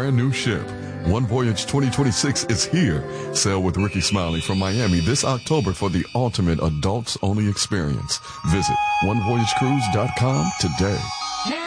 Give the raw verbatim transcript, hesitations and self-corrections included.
brand new ship. One Voyage twenty twenty-six is here. Sail with Ricky Smiley from Miami this October for the ultimate adults-only experience. Visit one voyage cruise dot com today.